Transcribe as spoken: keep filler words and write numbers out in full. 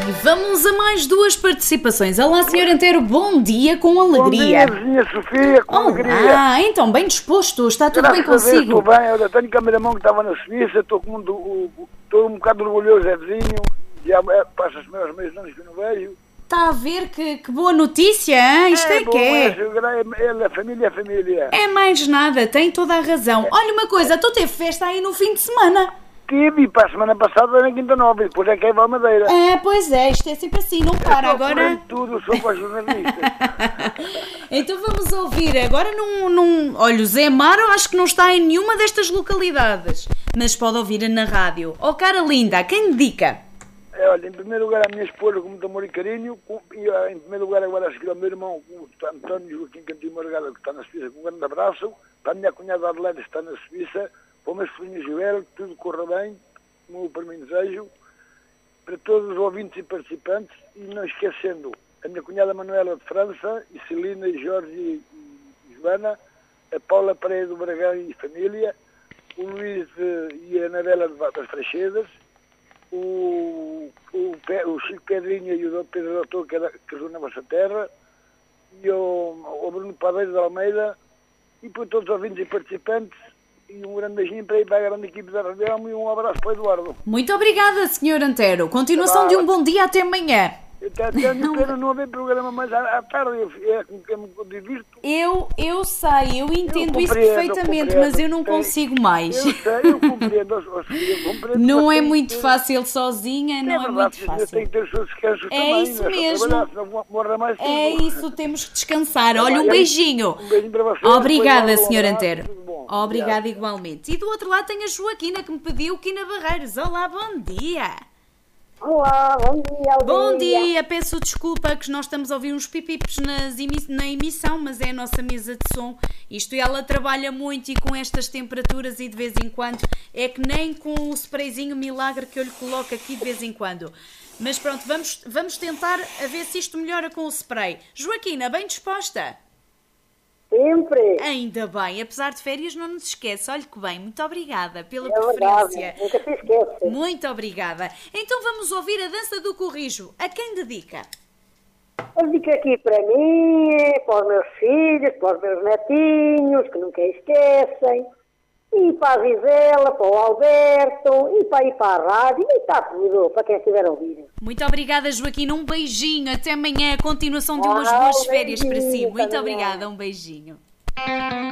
E vamos a mais duas participações. Olá, senhor Antero, bom dia, com alegria. Bom dia, vizinha Sofia, com Olá, alegria. Ah, então, bem disposto, está tudo Graças bem a Deus, consigo? estou bem, olha, tenho cameraman que estava na Suíça, estou com muito, o- estou um bocado orgulhoso, é vizinho, já é, passa os meus meses anos que eu não vejo. Está a ver que, que boa notícia, hein? Isto é, bom, que é. é, é, a família é família. É mais nada, tem toda a razão. Olha uma coisa, tu teve festa aí no fim de semana. Tive para a semana passada na Quinta Nova, e depois é que é para a Madeira. É, pois é, isto é sempre assim, não para agora. Tudo, sou para jornalistas. Então vamos ouvir, agora num, num... Olha, o Zé Amaro acho que não está em nenhuma destas localidades, mas pode ouvir na rádio. Oh, cara linda, quem dedica? É, olha, em primeiro lugar a minha esposa, com muito amor e carinho, com, e ah, em primeiro lugar agora a seguir ao meu irmão, o António Joaquim Cantinho Margada, que está na Suíça, com um grande abraço, para a minha cunhada Adelaide, que está na Suíça, para o meu sobrinho Joel, que tudo corra bem, como para mim desejo, para todos os ouvintes e participantes, e não esquecendo a minha cunhada Manuela de França, e Celina, e Jorge e, e Joana, a Paula Pereira do Bragão e família, o Luís de, e a Anabela de, das Frachedas, o, o, o Chico Pedrinha e o Pedro Doutor, que, era, que casou na vossa terra, e o, o Bruno Padeiro de Almeida, e para todos os ouvintes e participantes, e um grande beijinho para ir para a grande equipe da Radião e um abraço para o Eduardo. Muito obrigada, senhor Antero. Continuação de um bom dia até amanhã. Eu até tenho pena não haver programa mais à, à tarde, eu, é com quem me divirto. Eu, eu sei, eu entendo Eu isso perfeitamente, mas eu não Tem- consigo mais. Eu sei, eu compreendo, eu, sei, eu compreendo. Não mas é tem muito que ter- fácil sozinha, não é verdade, muito eu fácil. tenho que ter os seus descansos É também. isso não é só mesmo. trabalhar, senão morre mais tempo. É isso, temos que descansar. Olha, um Vai, beijinho. Um beijinho para vocês. Obrigada, depois um senhor abraço, Antero. tudo bom. Obrigada Obrigado. igualmente. E do outro lado tem a Joaquina que me pediu, Quina Barreiros. Olá, bom dia. Olá, bom dia, Bom Aldeia. dia, peço desculpa que nós estamos a ouvir uns pipipos nas emi- na emissão, mas é a nossa mesa de som. Isto ela trabalha muito e com estas temperaturas e de vez em quando é que nem com o sprayzinho milagre que eu lhe coloco aqui de vez em quando. Mas pronto, vamos, vamos tentar a ver se isto melhora com o spray. Joaquina, bem disposta? Sempre. Ainda bem, apesar de férias não nos esquece. Olha que bem, muito obrigada pela É verdade, preferência. nunca se esquece. Muito obrigada. Então vamos ouvir a dança do Corrijo. A quem dedica? Eu digo aqui para mim, para os meus filhos, para os meus netinhos, que nunca esquecem, e para a Gisela, para o Alberto, e para ir para a rádio, e está tudo, para quem estiver a ouvir. Muito obrigada, Joaquina. Um beijinho. Até amanhã. A continuação de umas Ah, boas um férias para si. beijinho, Muito até amanhã. obrigada. Um beijinho.